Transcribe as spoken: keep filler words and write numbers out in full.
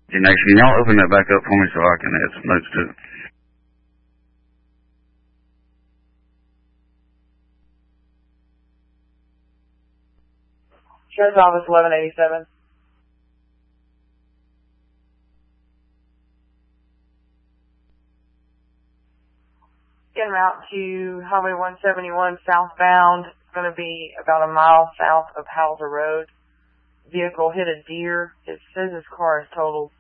Next, can y'all open that back up for me so I can add some notes to it? Sheriff's Office eleven eighty-seven. Getting out to Highway one seventy-one southbound. It's going to be about a mile south of Hauser Road. Vehicle hit a deer. It says his car is totaled.